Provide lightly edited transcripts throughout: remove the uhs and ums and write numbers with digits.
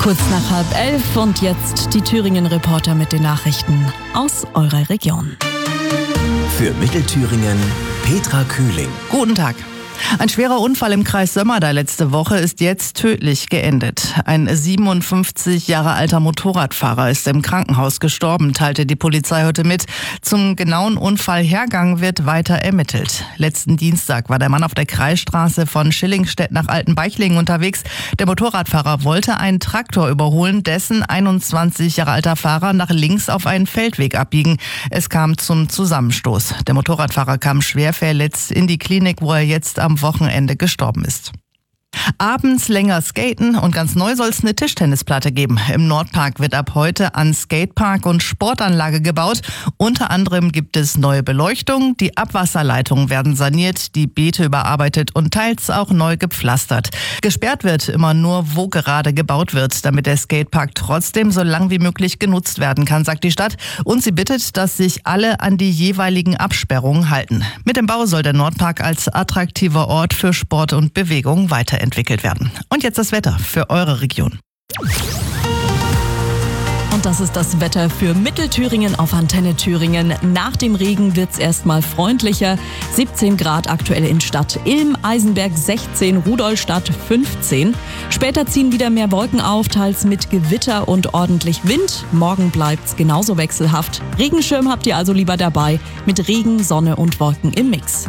Kurz nach 10:30 und jetzt die Thüringen-Reporter mit den Nachrichten aus eurer Region. Für Mittelthüringen Petra Kühling. Guten Tag. Ein schwerer Unfall im Kreis Sömmerda letzte Woche ist jetzt tödlich geendet. Ein 57 Jahre alter Motorradfahrer ist im Krankenhaus gestorben, teilte die Polizei heute mit. Zum genauen Unfallhergang wird weiter ermittelt. Letzten Dienstag war der Mann auf der Kreisstraße von Schillingstedt nach Altenbeichlingen unterwegs. Der Motorradfahrer wollte einen Traktor überholen, dessen 21 Jahre alter Fahrer nach links auf einen Feldweg abbiegen. Es kam zum Zusammenstoß. Der Motorradfahrer kam schwer verletzt in die Klinik, wo er jetzt am Wochenende gestorben ist. Abends länger skaten und ganz neu soll es eine Tischtennisplatte geben. Im Nordpark wird ab heute an Skatepark und Sportanlage gebaut. Unter anderem gibt es neue Beleuchtung, die Abwasserleitungen werden saniert, die Beete überarbeitet und teils auch neu gepflastert. Gesperrt wird immer nur, wo gerade gebaut wird, damit der Skatepark trotzdem so lang wie möglich genutzt werden kann, sagt die Stadt. Und sie bittet, dass sich alle an die jeweiligen Absperrungen halten. Mit dem Bau soll der Nordpark als attraktiver Ort für Sport und Bewegung weiterentwickelt werden. Und jetzt das Wetter für eure Region. Und das ist das Wetter für Mittelthüringen auf Antenne Thüringen. Nach dem Regen wird's erstmal freundlicher. 17 Grad aktuell in Stadt Ilm, Eisenberg 16, Rudolstadt 15. Später ziehen wieder mehr Wolken auf, teils mit Gewitter und ordentlich Wind. Morgen bleibt's genauso wechselhaft. Regenschirm habt ihr also lieber dabei, mit Regen, Sonne und Wolken im Mix.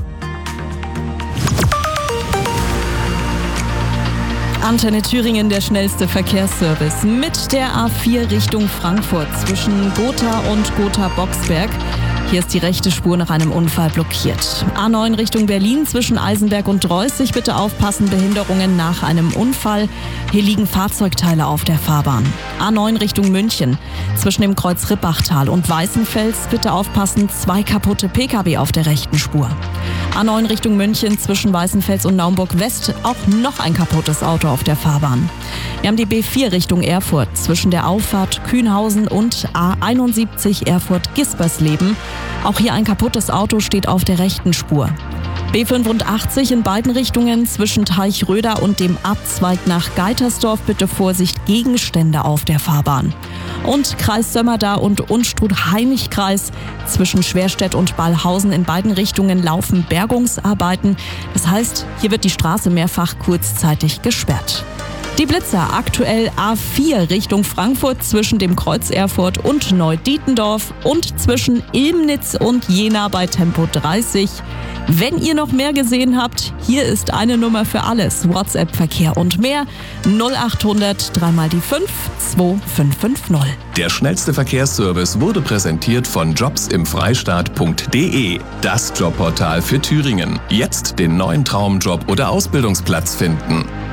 Antenne Thüringen, der schnellste Verkehrsservice mit der A4 Richtung Frankfurt zwischen Gotha und Gotha-Boxberg. Hier ist die rechte Spur nach einem Unfall blockiert. A9 Richtung Berlin zwischen Eisenberg und Dreußig. Bitte aufpassen, Behinderungen nach einem Unfall. Hier liegen Fahrzeugteile auf der Fahrbahn. A9 Richtung München zwischen dem Kreuz Rippachtal und Weißenfels. Bitte aufpassen, 2 kaputte Pkw auf der rechten Spur. A9 Richtung München zwischen Weißenfels und Naumburg West. Auch noch ein kaputtes Auto auf der Fahrbahn. Wir haben die B4 Richtung Erfurt zwischen der Auffahrt Kühnhausen und A71 Erfurt-Gispersleben. Auch hier ein kaputtes Auto steht auf der rechten Spur. B85 in beiden Richtungen zwischen Teichröder und dem Abzweig nach Geitersdorf. Bitte Vorsicht, Gegenstände auf der Fahrbahn. Und Kreis Sömmerda und Unstrut-Hainich-Kreis zwischen Schwerstedt und Ballhausen in beiden Richtungen laufen Bergungsarbeiten. Das heißt, hier wird die Straße mehrfach kurzzeitig gesperrt. Die Blitzer aktuell A4 Richtung Frankfurt zwischen dem Kreuz Erfurt und Neudietendorf und zwischen Ilmnitz und Jena bei Tempo 30. Wenn ihr noch mehr gesehen habt, hier ist eine Nummer für alles. WhatsApp-Verkehr und mehr 0800 3 mal die 5 2550. Der schnellste Verkehrsservice wurde präsentiert von jobsimfreistaat.de. Das Jobportal für Thüringen. Jetzt den neuen Traumjob oder Ausbildungsplatz finden.